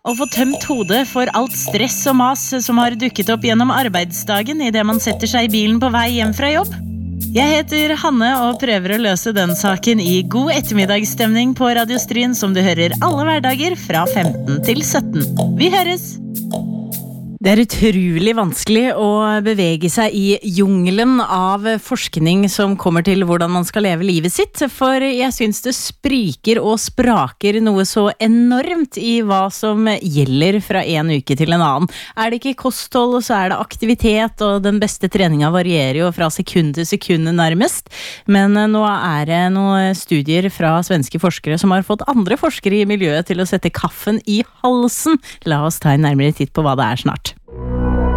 å få tømt hodet for alt stress og mas som har dukket opp gjennom arbeidsdagen i det man setter seg i bilen på vei hjem fra jobb. Jeg heter Hanne og prøver å løse den saken i god ettermiddagsstemning på Radio Stryn som du hører alle hverdager fra 15 til 17. Vi høres! Det utrolig vanskelig å bevege seg i jungelen av forskning som kommer til hvordan man skal leve livet sitt, for jeg synes det spriker og spraker noe så enormt i hva som gjelder fra en uke til en annen. Det ikke kosthold, så det aktivitet, og den beste treningen varierer jo fra sekund til sekund nærmest. Men nå det noen studier fra svenske forskere som har fått andre forskere i miljøet til å sette kaffen i halsen. La oss ta en nærmere titt på hva det snart.